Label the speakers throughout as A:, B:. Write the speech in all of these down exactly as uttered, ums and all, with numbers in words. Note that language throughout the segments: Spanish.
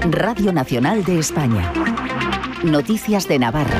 A: Radio Nacional de España. Noticias de Navarra.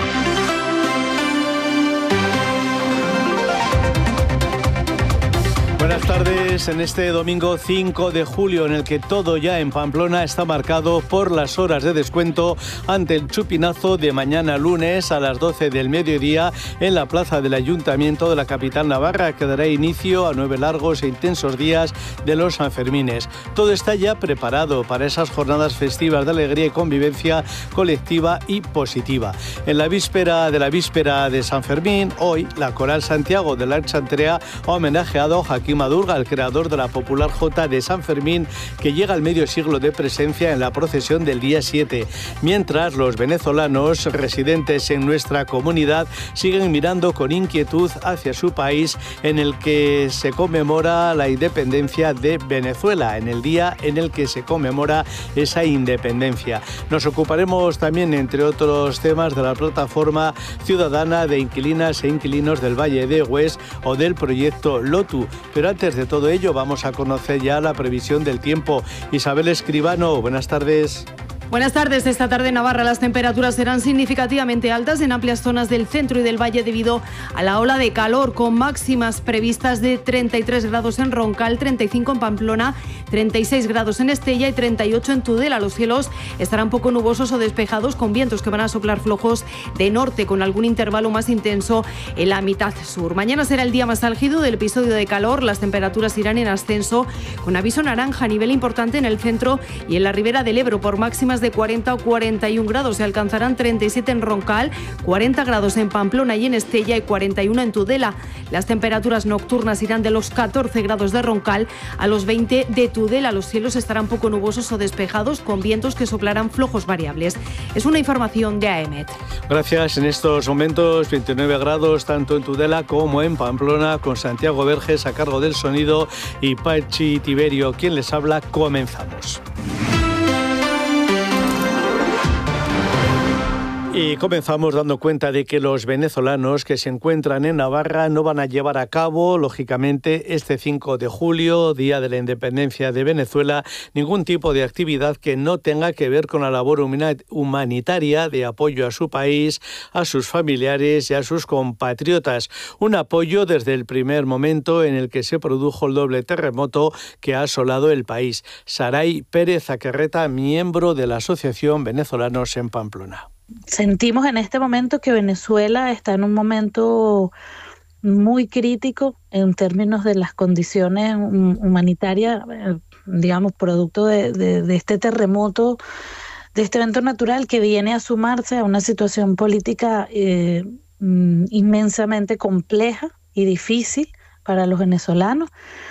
B: Buenas tardes. En este domingo cinco de julio, en el que todo ya en Pamplona está marcado por las horas de descuento ante el chupinazo de mañana lunes a las doce del mediodía en la plaza del Ayuntamiento de la capital navarra, que dará inicio a nueve largos e intensos días de los Sanfermines. Todo está ya preparado para esas jornadas festivas de alegría y convivencia colectiva y positiva. En la víspera de la víspera de San Fermín, hoy la Coral Santiago de la Archantea ha homenajeado a Joaquín Madurga, el creador de la popular Jota de San Fermín, que llega al medio siglo de presencia en la procesión del día siete, mientras los venezolanos residentes en nuestra comunidad siguen mirando con inquietud hacia su país, en el que se conmemora la independencia de Venezuela, en el día en el que se conmemora esa independencia. Nos ocuparemos también, entre otros temas, de la plataforma ciudadana de inquilinas e inquilinos del Valle de Hues o del proyecto Lotu. Pero antes de todo ello, vamos a conocer ya la previsión del tiempo. Isabel Escribano, buenas tardes.
C: Buenas tardes. Esta tarde en Navarra las temperaturas serán significativamente altas en amplias zonas del centro y del valle debido a la ola de calor, con máximas previstas de treinta y tres grados en Roncal, treinta y cinco en Pamplona, treinta y seis grados en Estella y treinta y ocho en Tudela. Los cielos estarán poco nubosos o despejados, con vientos que van a soplar flojos de norte, con algún intervalo más intenso en la mitad sur. Mañana será el día más álgido del episodio de calor. Las temperaturas irán en ascenso, con aviso naranja a nivel importante en el centro y en la ribera del Ebro, por máximas de cuarenta o cuarenta y un grados. Se alcanzarán treinta y siete en Roncal, cuarenta grados en Pamplona y en Estella y cuarenta y uno en Tudela. Las temperaturas nocturnas irán de los catorce grados de Roncal a los veinte de Tudela. Los cielos estarán poco nubosos o despejados, con vientos que soplarán flojos variables. Es una información de AEMET.
B: Gracias. En estos momentos veintinueve grados tanto en Tudela como en Pamplona, con Santiago Verges a cargo del sonido y Pachi Tiberio quien les habla. Comenzamos. Y comenzamos dando cuenta de que los venezolanos que se encuentran en Navarra no van a llevar a cabo, lógicamente, este cinco de julio, Día de la Independencia de Venezuela, ningún tipo de actividad que no tenga que ver con la labor humanitaria de apoyo a su país, a sus familiares y a sus compatriotas. Un apoyo desde el primer momento en el que se produjo el doble terremoto que ha asolado el país. Saray Pérez Akerreta, miembro de la Asociación Venezolanos en Pamplona.
D: Sentimos en este momento que Venezuela está en un momento muy crítico en términos de las condiciones humanitarias, digamos, producto de, de, de este terremoto, de este evento natural que viene a sumarse a una situación política eh, inmensamente compleja y difícil para los venezolanos.